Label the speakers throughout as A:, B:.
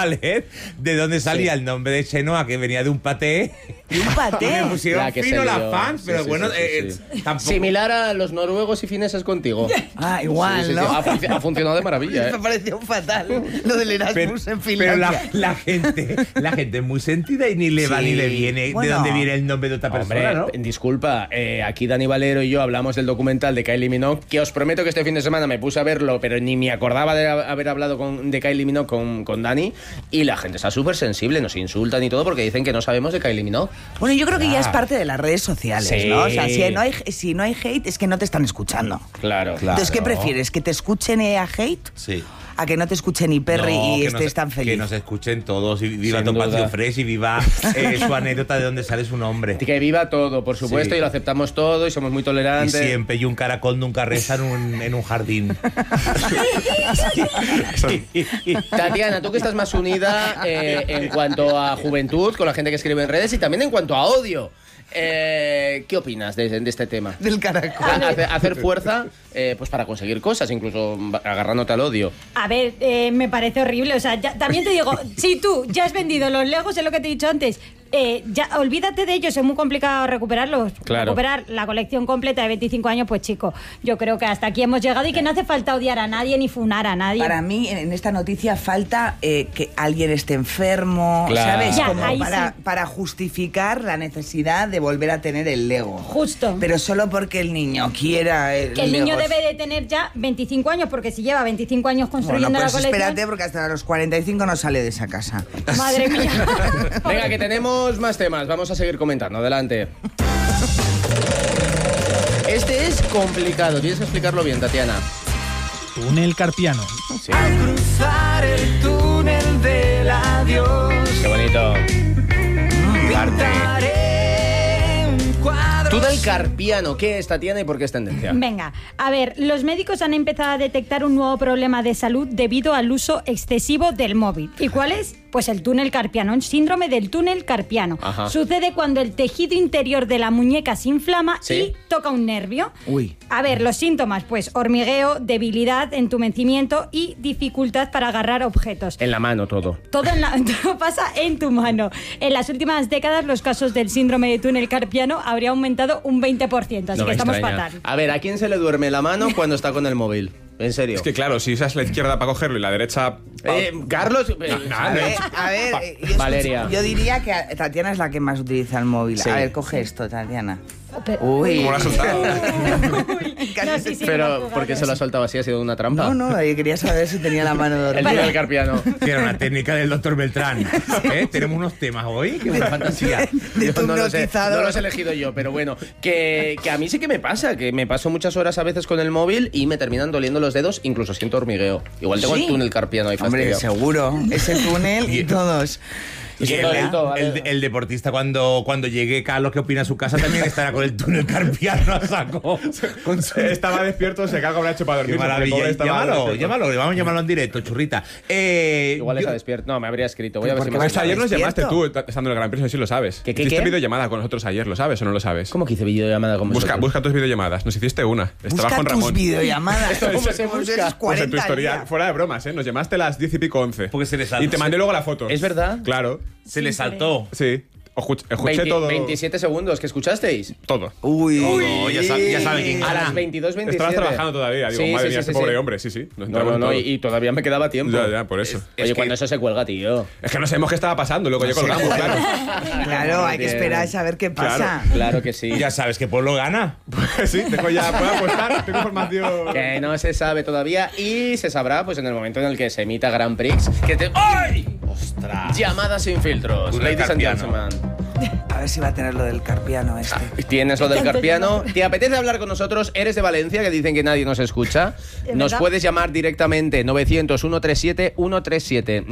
A: a leer de dónde salía el nombre de Chenoa, que venía de un paté.
B: ¿Y un paté?
A: Y me pusieron fino las fans,
C: Sí,
A: pero
C: sí,
A: bueno, tampoco.
C: Similar a los noruegos y fineses contigo.
B: Igual,
C: Sí,
B: ¿no?
C: ha funcionado de maravilla,
B: Me pareció fatal lo del Erasmus en
A: Pero
B: Finlandia.
A: la gente es muy sentida y ni le va ni le viene de dónde viene el nombre de otra persona,
C: Hombre,
A: ¿no?
C: disculpa, aquí Dani Valero y yo hablamos del documental de Kylie Minogue, que os prometo que este fin de semana me puse a verlo, pero ni me acordaba de haber hablado de Kylie Minogue con Dani, y la gente está súper sensible, nos insultan y todo porque dicen que no sabemos de Kylie Minogue.
B: Bueno, yo creo que ya es parte de las redes sociales,
C: Sí.
B: ¿no? O sea, si no hay hate, es que no te están escuchando.
C: Claro.
B: Entonces, ¿qué prefieres? ¿Que te escuchen a hate?
A: Sí.
B: ¿A que no te escuchen ni Perry
A: No,
B: y
A: que
B: estés tan feliz?
A: Que nos escuchen todos y viva
C: Sin
A: Topacio
C: duda.
A: Fresh y viva su anécdota de dónde sale su nombre.
C: Que viva todo, por supuesto,
A: Sí.
C: y lo aceptamos todo y somos muy
A: Y
C: tolerantes.
A: siempre, y un caracol nunca reza en un jardín.
C: Tatiana, tú que estás más unida en cuanto a juventud, con la gente que escribe en redes y también en cuanto a odio. ¿Qué opinas de este tema?
B: Del caracol.
C: Hacer fuerza pues para conseguir cosas, incluso agarrándote al odio.
D: A ver, me parece horrible. O sea, también te digo, si tú ya has vendido los Legos, es lo que te he dicho antes, ya olvídate de ellos, es muy complicado recuperarlos.
C: Claro.
D: Recuperar la colección completa de 25 años, pues chico, yo creo que hasta aquí hemos llegado y que no hace falta odiar a nadie ni funar a nadie.
B: Para mí, en esta noticia falta que alguien esté enfermo,
C: Claro.
B: ¿sabes?
D: Ya,
B: Como
D: ahí
B: para justificar la necesidad de volver a tener el Lego.
D: Justo.
B: Pero solo porque el niño quiera el
D: Que el niño
B: Lego.
D: debe de tener ya 25 años, porque si lleva 25 años
B: Bueno,
D: construyendo
B: pues
D: la colección...
B: espérate, porque hasta los 45 no sale de esa casa.
D: Madre mía.
C: Venga, que tenemos más temas, vamos a seguir comentando, adelante. Este es complicado, tienes que explicarlo bien, Tatiana.
E: Túnel carpiano.
C: Sí.
F: Cruzar el túnel del adiós.
C: Qué bonito.
F: Pintaré un cuadro.
C: Tú del carpiano, ¿qué es, Tatiana, y por qué es tendencia?
D: Venga, a ver, los médicos han empezado a detectar un nuevo problema de salud debido al uso excesivo del móvil. ¿Y cuál es? Pues el túnel carpiano, el síndrome del túnel carpiano.
C: Ajá.
D: Sucede cuando el tejido interior de la muñeca se inflama
C: Sí.
D: y toca un nervio.
B: Uy.
D: A ver, los síntomas, pues hormigueo, debilidad, entumecimiento y dificultad para agarrar objetos.
C: En la mano todo.
D: Todo pasa en tu mano. En las últimas décadas los casos del síndrome de túnel carpiano habría aumentado un 20%, así
C: No
D: que
C: me
D: estamos
C: extraña.
D: fatal.
C: A ver, ¿a quién se le duerme la mano cuando está con el móvil? En serio.
G: Es que claro, si usas la izquierda para cogerlo y la derecha...
C: Carlos...
B: A ver,
C: Valeria.
B: yo diría que Tatiana es la que más utiliza el móvil.
C: Sí.
B: A ver, coge esto, Tatiana.
D: Pero-
B: Uy.
G: ¿Cómo lo has soltado?
D: No, sí, sí,
C: Pero,
D: no,
C: ¿por qué se lo ha soltado así? ¿Ha sido una trampa?
B: No, yo quería saber si tenía la mano
C: El
B: dormida.
C: túnel carpiano.
A: Que era una técnica del doctor Beltrán. Tenemos unos temas hoy, que una fantasía.
B: De
C: Yo
B: tu
C: no los he
B: hipnotizador.
C: elegido yo, pero bueno, que a mí sí que me pasa, que me paso muchas horas a veces con el móvil y me terminan doliendo los dedos, incluso siento hormigueo. Igual tengo
B: ¿Sí?
C: el túnel carpiano ahí
B: Hombre,
C: fastidiado.
B: seguro. Ese túnel y todos.
A: Y el deportista cuando llegue Carlos, que opina a su casa, también estará con el túnel carpiano a saco.
G: Estaba despierto, se caga, habrá hecho para
A: Qué
G: dormir. porque el
A: maravilla.
G: pobre estaba
A: Llámalo,
G: despierto.
A: vamos a llamarlo en directo, churrita.
C: Igual está
A: Yo-
C: despierto. No, me habría escrito. Voy a ver si
B: ¿Por qué
C: me
G: Pues ayer nos
B: ¿Despierto?
G: llamaste tú, estando en el Gran Prix, no sé si lo sabes.
C: ¿Qué,
G: Hiciste
C: qué?
G: videollamada con nosotros ayer, ¿lo sabes o no lo sabes?
C: ¿Cómo que hice videollamada con vosotros?
G: Busca tus videollamadas. Nos hiciste una. Estabas
B: Busca
G: con
B: tus
G: Ramón.
B: videollamadas.
C: ¿Cómo se
B: Como
C: busca?
B: eres
G: Pues en tu
B: 40
G: historial,
B: días.
G: fuera de bromas, ¿eh? Nos llamaste a las 10 y pico, 11.
A: Porque se les
G: Y te mandé luego la foto.
C: ¿Es verdad?
G: Claro.
A: Se le saltó.
G: Sí. Escuché todo.
C: 27 segundos, ¿que escuchasteis?
G: Todo.
B: Uy.
A: No, ya sabe quién
C: A
A: gana.
C: las 22:27.
G: Estabas trabajando todavía. Digo,
C: Sí,
G: madre
C: sí,
G: mía,
C: sí,
G: este
C: sí,
G: pobre
C: sí.
G: hombre. Sí, sí. Nos
C: No,
G: entramos
C: no,
G: todos.
C: y todavía me quedaba tiempo.
G: Ya, por eso.
C: Oye, cuando eso se cuelga, tío.
G: Es que no sabemos qué estaba pasando, luego ya colgamos, claro.
B: Claro, hay que esperar a saber qué pasa.
C: Claro que sí.
A: Ya sabes que Pueblo gana.
G: Pues sí, puedo apostar, tengo información.
C: Que no se sabe todavía y se sabrá pues en el momento en el que se emita Grand Prix. ¡Ay!
A: ¡Ostras!
C: Llamadas sin filtros.
A: Túnel
C: Ladies and
A: carpiano.
C: gentlemen.
B: A ver si va a tener lo del carpiano este.
C: Tienes lo del carpiano. ¿Te apetece hablar con nosotros? ¿Eres de Valencia? Que dicen que nadie nos escucha.
D: ¿Es
C: Nos
D: verdad?
C: puedes llamar directamente 900-137-137.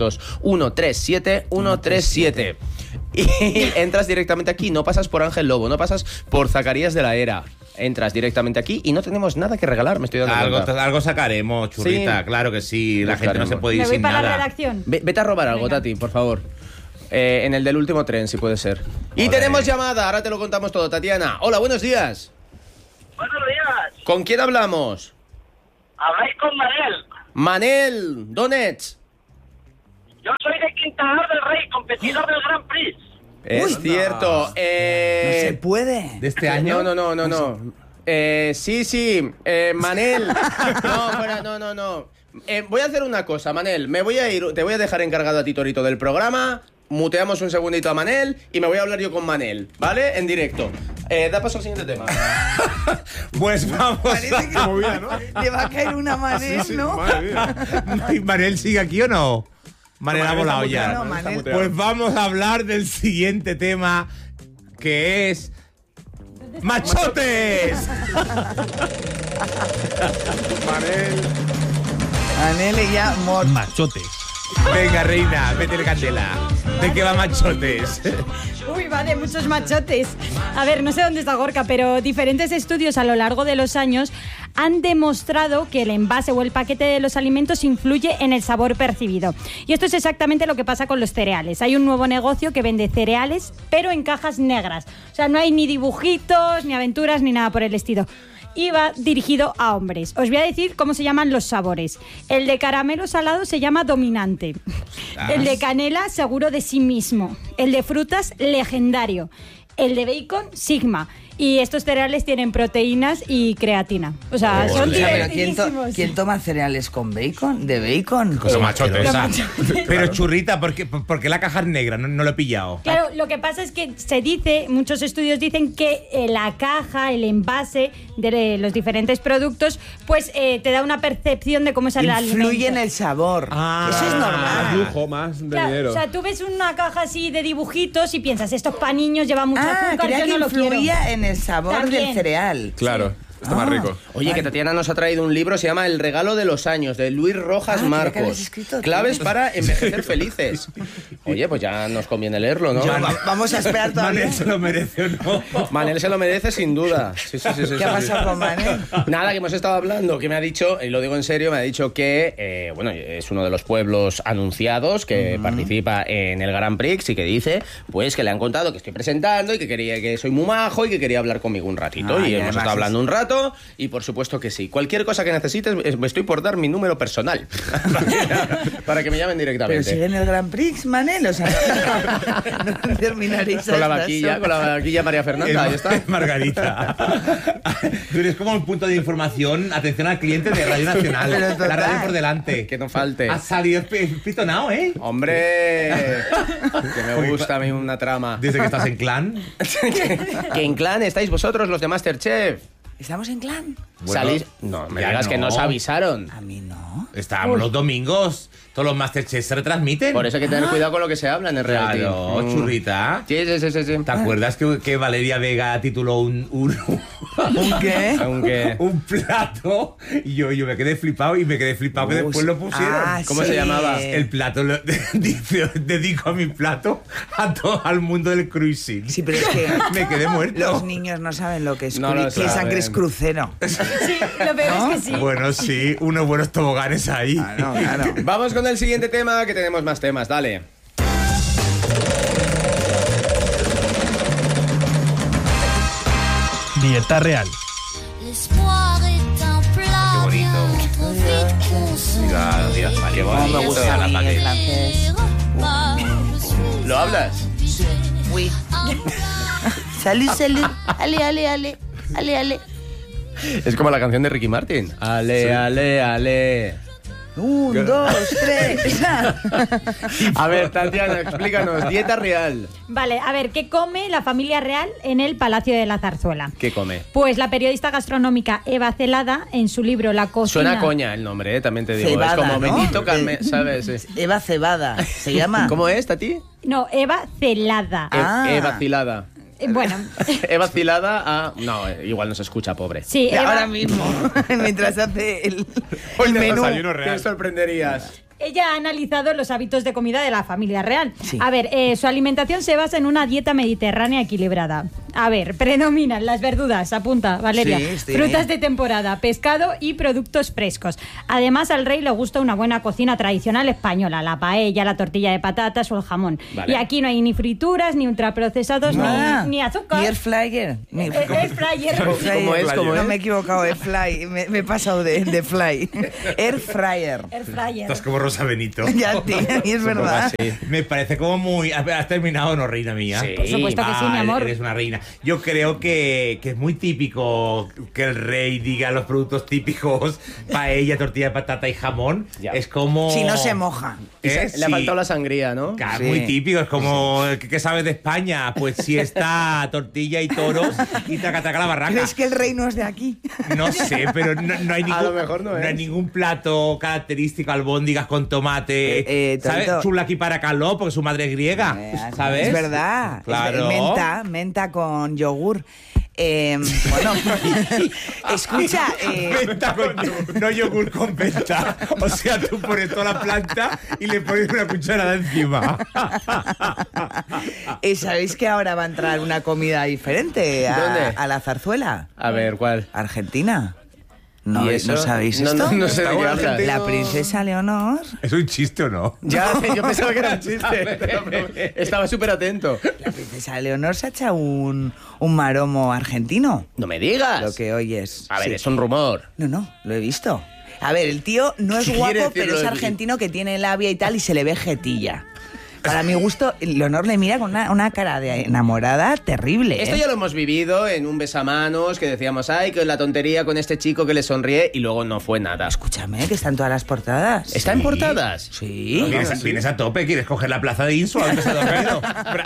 C: 900-137-137. Y entras directamente aquí. No pasas por Ángel Lobo, no pasas por Zacarías de la Era. Entras directamente aquí y no tenemos nada que regalar, me estoy dando cuenta.
A: Algo sacaremos, churrita,
C: Sí.
A: claro que sí. La gente no se
C: Buscaremos.
A: puede ir
D: Me voy
A: sin
D: para la
A: nada.
D: redacción.
C: Vete a robar algo,
D: Venga.
C: Tati, por favor. En el del último tren, si puede ser. Y
A: Joder.
C: tenemos llamada, ahora te lo contamos todo, Tatiana. Hola, buenos días.
H: Buenos días.
C: ¿Con quién hablamos?
H: Habláis con Manel.
C: Manel, Donets.
H: Yo soy de Quintanar del Rey, competidor del Grand Prix.
C: Es cierto.
B: No se puede.
A: ¿De este año?
C: No. Sí. Manel. No, fuera, no. Voy a hacer una cosa, Manel. Te voy a dejar encargado a ti, Torito, del programa. Muteamos un segundito a Manel y me voy a hablar yo con Manel, ¿vale? En directo. Da paso al siguiente tema.
A: Pues vamos.
B: Parece que
G: movida, ¿no?
B: le va a caer una Manel,
G: Sí,
B: ¿no?
G: madre mía.
A: ¿Manel sigue aquí o no? Manel ha
G: Manel
A: volado
G: está
A: ya.
G: muteado,
B: No,
G: Manel está
B: Manel.
G: muteado.
A: Pues vamos a hablar del siguiente tema, que es... ¡Machotes!
G: Manel.
B: Manel y ya mort.
E: Machotes.
A: Venga, reina, métele candela. ¿De qué va Machotes?
D: Uy, vale, muchos machotes. A ver, no sé dónde está Gorka, pero diferentes estudios a lo largo de los años han demostrado que el envase o el paquete de los alimentos influye en el sabor percibido. Y esto es exactamente lo que pasa con los cereales. Hay un nuevo negocio que vende cereales, pero en cajas negras. O sea, no hay ni dibujitos, ni aventuras, ni nada por el estilo. Y va dirigido a hombres. Os voy a decir cómo se llaman los sabores. El de caramelo salado se llama dominante. El de canela, seguro de sí mismo. El de frutas, legendario. El de bacon, sigma. Y estos cereales tienen proteínas y creatina. O sea, son
B: O sea, pero
D: divertidísimos.
B: ¿quién toma cereales con bacon? ¿De bacon?
A: Son machotes.
D: Los machotes.
A: Pero churrita, ¿por qué la caja es negra? No lo he pillado.
D: Claro, lo que pasa es que se dice, muchos estudios dicen que la caja, el envase de los diferentes productos, pues te da una percepción de cómo es el alimento.
B: Influye en el sabor. Eso es
G: Más
B: normal.
G: lujo, más de
D: Claro,
G: dinero.
D: o sea, tú ves una caja así de dibujitos y piensas, estos pa' niños llevan mucho azúcar,
B: creía
D: yo
B: que
D: no lo quiero.
B: influía en el sabor
D: También.
B: del cereal.
G: Claro, está más rico.
C: Oye, que Tatiana nos ha traído un libro, se llama El regalo de los años, de Luis Rojas
B: creía que habías
C: Marcos.
B: escrito tú.
C: Claves para envejecer felices. Oye, pues ya nos conviene leerlo, ¿no?
B: Vamos a esperar todavía.
A: ¿Manel se lo merece o no?
C: Manel se lo merece sin duda. Sí.
B: ¿Qué ha pasado con Manel?
C: Nada, que hemos estado hablando, que me ha dicho, y lo digo en serio, me ha dicho que, bueno, es uno de los pueblos anunciados que participa en el Grand Prix y que dice, pues, que le han contado que estoy presentando y que quería que soy muy majo y que quería hablar conmigo un ratito.
B: Ay,
C: Y hemos
B: además
C: estado hablando un rato y por supuesto que sí. Cualquier cosa que necesites, me estoy por dar mi número personal para que me llamen
B: Pero
C: directamente.
B: sigue en el Grand Prix, Manel, o sea, no terminaréis
C: Con la
B: a estas
C: vaquilla,
B: horas.
C: con la vaquilla María Fernanda, ahí está.
A: Margarita. Tú eres como un punto de información, atención al cliente de Radio Nacional.
B: Pero total.
A: La radio por delante.
C: Que no falte.
A: Has salido pitonado, ¿eh?
C: Hombre, que me gusta a mí una trama.
A: Desde que estás en clan.
C: Que en clan estáis vosotros, los de Masterchef.
B: ¿Estamos en clan?
A: Bueno,
C: Salís. No, me
A: ya
C: digas que
A: no.
C: nos avisaron.
B: A mí no.
A: Estábamos los domingos. Todos los Masterchef se retransmiten.
C: Por eso hay que tener cuidado con lo que se habla en el reality.
A: Claro, churrita.
C: Sí.
A: ¿Te acuerdas que Valeria Vega tituló un
B: ¿Qué?
C: Aunque.
A: un plato? Y yo me quedé flipado que después lo pusieron.
C: ¿Cómo se llamaba?
A: El plato, dice, dedico a mi plato a todo al mundo del cruising.
B: Sí, pero es que
A: Me quedé muerto.
B: los niños no saben lo que es
C: No lo
B: que sangre es
C: saben.
B: crucero.
D: Sí, lo peor es que sí.
A: Bueno, sí, unos buenos toboganes ahí.
B: Claro.
C: Vamos con el siguiente tema, que tenemos más temas. Dale.
E: Dieta real.
I: L'espoir est un plat
A: Qué
I: bien
A: bonito.
I: trop vite consommé.
A: Qué
B: Oh, me gusta a mí el francés.
C: ¿Lo hablas?
B: Oui. Salud. Ale.
C: Es como la canción de Ricky Martin. Ale, ale, ale.
B: 1, 2, 3.
C: A ver, Tatiana, explícanos. Dieta real.
D: Vale, a ver, ¿qué come la familia real en el Palacio de la Zarzuela?
C: ¿Qué come?
D: Pues la periodista gastronómica Eva Celada, en su libro La cocina...
C: Suena a coña el nombre, también te digo.
B: Cebada,
C: es como
B: ¿no?
C: Benito Carmen, ¿sabes? Sí.
B: Eva Cebada, ¿se llama?
C: ¿Cómo es, Tati?
D: No, Eva Celada.
B: Ah.
C: He vacilada.
D: Bueno,
C: He vacilada a... No, igual no se escucha, pobre.
D: sí, Eva,
B: Ahora mismo, mientras hace el
G: Hoy de
B: menú.
G: desayuno real.
C: ¿Qué sorprenderías?
D: ella ha analizado los hábitos de comida de la familia real.
B: Sí.
D: A ver, su alimentación se basa en una dieta mediterránea equilibrada. A ver, predominan las verduras, apunta Valeria,
B: Sí, estoy
D: frutas
B: ahí.
D: de temporada, pescado y productos frescos. Además, al rey le gusta una buena cocina tradicional española, la paella, la tortilla de patatas o el jamón.
C: Vale.
D: Y aquí no hay ni frituras, ni ultraprocesados,
B: Ah,
D: ni azúcar.
B: Ni air flyer.
D: Air fryer.
C: ¿Cómo es? ¿Cómo
B: No
C: es?
B: me he equivocado, air fly. Me he pasado de fly. Air fryer.
D: Air fryer.
A: Estás como Rosa Benito.
B: Ya, tío, y es verdad.
A: Me parece como muy... ¿Has terminado, no, reina mía?
C: Sí.
D: Por supuesto que sí, mi amor.
A: Eres una reina. Yo creo que es muy típico que el rey diga los productos típicos, paella, tortilla de patata y jamón.
C: Ya.
A: Es como...
B: Si no se moja.
C: Le ha
A: Sí.
C: faltado la sangría, ¿no?
A: Claro,
B: Sí.
A: muy típico, es como ¿qué sabes de España? Pues si está tortilla y toros y taca la barraca.
B: ¿Crees que el rey no es de aquí?
A: No sé, pero no hay ningún,
C: lo mejor no es.
A: hay ningún plato característico, albóndigas con tomate, ¿sabes?
B: Torito.
A: Chulaki para caló, porque su madre es griega, ¿sabes?
B: Es verdad.
A: Claro.
B: Menta con yogur. Bueno, escucha,
A: No yogur con menta. O sea, tú pones toda la planta y le pones una cucharada encima.
B: ¿sabéis que ahora va a entrar una comida diferente
C: ¿Dónde?
B: a la zarzuela?
C: A ver, ¿cuál?
B: Argentina. ¿No,
C: ¿Y eso?
B: ¿no sabéis
C: No,
B: esto?
C: no sé de qué hablas.
B: La princesa Leonor.
A: ¿Es un chiste o no?
C: Ya, yo pensaba que era un chiste. pero estaba súper atento.
B: La princesa Leonor se ha echado un maromo argentino.
C: No me digas.
B: Lo que oyes.
C: A ver,
B: Sí.
C: es un rumor.
B: No, lo he visto. A ver, el tío no es
C: ¿Qué quiere
B: guapo,
C: decir
B: pero
C: lo
B: es
C: de-
B: argentino que tiene labia y tal y se le ve jetilla. Para mi gusto, Leonor le mira con una cara de enamorada terrible.
C: Esto ya lo hemos vivido en un besamanos que decíamos, ay, que la tontería con este chico que le sonríe y luego no fue nada.
B: Escúchame, que están todas las portadas.
C: ¿Está en portadas?
B: Sí.
A: ¿Vienes a tope? ¿Quieres coger la plaza de Insua antes de dormido?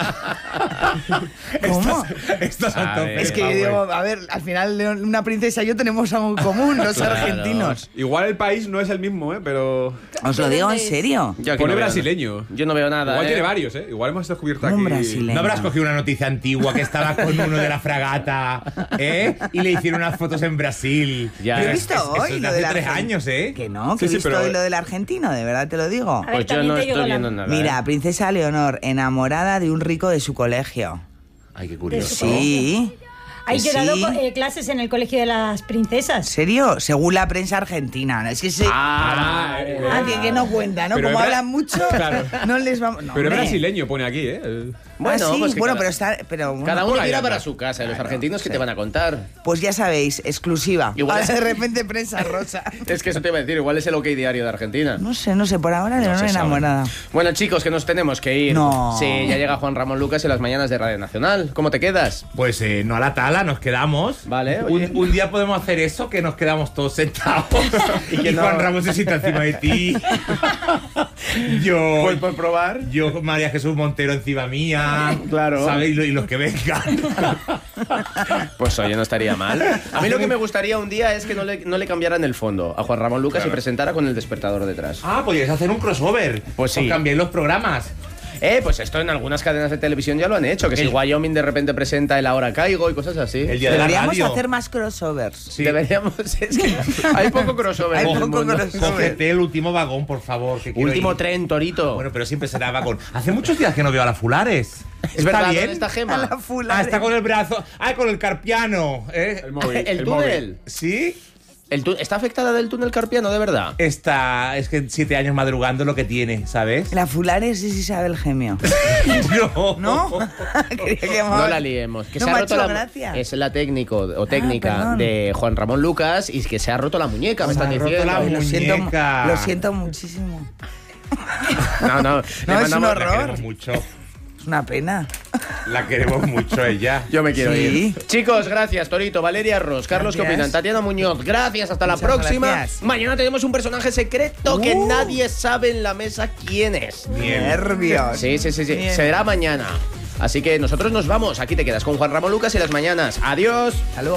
B: ¿Cómo?
A: Estás a tope.
B: Es que yo digo, a ver, al final una princesa y yo tenemos algo en común, los
C: Claro.
B: argentinos.
G: Igual el país no es el mismo, pero
B: Os lo digo en serio.
C: Yo aquí
G: pone
C: no veo
G: brasileño.
C: nada. Yo no veo nada.
G: Igual tiene varios, ¿eh? Igual hemos descubierto
B: Un
G: aquí...
B: brasileño.
A: ¿No habrás cogido una noticia antigua que estaba con uno de la fragata, y le hicieron unas fotos en Brasil?
C: Ya.
B: Yo he
C: Es-
B: visto
A: Eso
B: hoy
A: es de
B: lo
A: hace
B: del
A: 3
B: argen-
A: años, ¿eh?
B: Que no, que
G: Sí,
B: he
G: sí,
B: visto
G: pero-
B: hoy lo del argentino, de verdad te lo digo.
D: A ver,
C: Pues yo
D: también
C: no
D: te digo
C: estoy
D: la-
C: viendo nada.
B: Mira, princesa Leonor, enamorada de un rico de su colegio.
A: Ay, qué curioso.
B: Sí.
D: Hay
B: Que
D: llorado
B: sí.
D: clases en el colegio de las
B: ¿En
D: princesas.
B: serio? Según la prensa argentina. Es que sí. Que no cuenta, ¿no?
G: Pero
B: Como
G: es
B: hablan mucho,
G: Claro.
B: no les vamos... No,
G: Pero es
B: hombre.
G: brasileño, pone aquí, ¿eh?
C: Bueno,
B: Ah, sí,
C: pues que
B: bueno,
C: cada-
B: pero está... Pero, bueno,
C: Cada uno
G: por ahí
C: mira
G: anda.
C: para su casa. Y los argentinos, ¿qué te van a contar?
B: Pues ya sabéis, exclusiva.
C: Igual
B: Ahora
C: es-
B: de repente prensa rosa.
C: Es que eso te iba a decir. Igual es el OK Diario de Argentina.
B: No sé, por ahora Leonor
C: se sabe.
B: enamorada.
C: Bueno, chicos, que nos tenemos que ir.
B: No.
C: Sí, ya llega Juan Ramón Lucas en las mañanas de Radio Nacional. ¿Cómo te quedas?
A: Pues no a la tala, nos quedamos.
C: Vale, oye.
A: Un día podemos hacer eso, que nos quedamos todos sentados y,
C: que no-
A: Juan Ramón se sienta encima de ti. Yo,
C: Pues por probar.
A: yo María Jesús Montero encima mía.
C: Claro.
A: ¿Sabes? Y los que vengan.
C: Pues oye, no estaría mal. A mí lo que me gustaría un día es que no le cambiaran el fondo a Juan Ramón Lucas y presentara con el despertador detrás.
A: Ah, podrías hacer un crossover.
C: Pues sí.
A: Os cambiáis los programas.
C: Pues esto en algunas cadenas de televisión ya lo han hecho. Que si
A: El-
C: Wyoming de repente presenta el Ahora Caigo y cosas así.
A: El día de la
B: Deberíamos
A: radio.
B: hacer más crossovers.
A: Sí.
C: Deberíamos. Es que hay poco crossover.
B: Hay
C: en el
B: poco
C: mundo.
B: crossover.
A: Cógete el último vagón, por favor. Que quiero
C: Último
A: ir.
C: tren, Torito.
A: Bueno, pero siempre será vagón. Hace muchos días que no veo a la Fulares.
C: es verdad,
A: bien?
C: ¿dónde está
B: A
C: Gema?
B: la fulana.
A: Ah, está con el brazo. Ah, con el carpiano.
G: El móvil.
C: El
G: móvil.
C: túnel.
A: ¿Sí?
C: ¿Está afectada del túnel carpiano, de verdad?
A: Está. Es que 7 años madrugando lo que tiene, ¿sabes?
B: La Fulares sí sabe el gemio.
A: No.
B: ¿No? Creía que
C: No la liemos. Que
B: No
C: se
B: me
C: ha
B: ha
C: roto
B: hecho
C: la
B: gracia.
C: Es la técnico o técnica
B: perdón.
C: de Juan Ramón Lucas y que se ha roto la muñeca, me
A: Se ha
C: están
A: roto
C: diciendo.
A: la
B: Ay,
A: muñeca.
B: lo siento muchísimo.
C: No,
B: No,
C: le
B: es un
C: mandamos-
A: La
B: horror.
A: queremos mucho.
B: Es una pena.
A: La queremos mucho ella.
C: Yo me quiero
B: Sí.
C: ir. Chicos, gracias, Torito, Valeria Ross, Carlos, ¿qué
B: Gracias.
C: opinan? Tatiana Muñoz, gracias, hasta la
B: Muchas
C: próxima.
B: gracias.
C: Mañana tenemos un personaje secreto que nadie sabe en la mesa quién es.
B: Nervios.
C: Sí.
B: Bien.
C: Será mañana. Así que nosotros nos vamos. Aquí te quedas con Juan Ramón Lucas y las mañanas. Adiós.
B: Hasta luego.